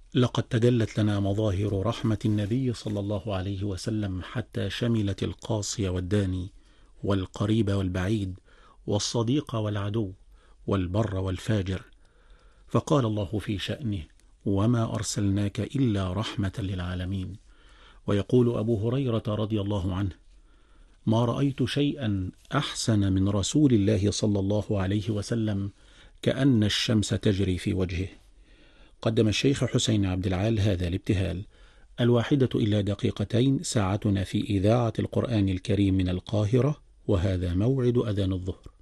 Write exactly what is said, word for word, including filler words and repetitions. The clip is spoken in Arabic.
لقد تجلت لنا مظاهر رحمة النبي صلى الله عليه وسلم حتى شملت القاصي والداني والقريب والبعيد والصديق والعدو والبر والفاجر، فقال الله في شأنه: وما أرسلناك إلا رحمة للعالمين. ويقول أبو هريرة رضي الله عنه: ما رأيت شيئا أحسن من رسول الله صلى الله عليه وسلم كأن الشمس تجري في وجهه. قدم الشيخ حسين عبد العال هذا الابتهال: الواحدة إلا دقيقتين، ساعتنا في إذاعة القرآن الكريم من القاهرة، وهذا موعد أذان الظهر.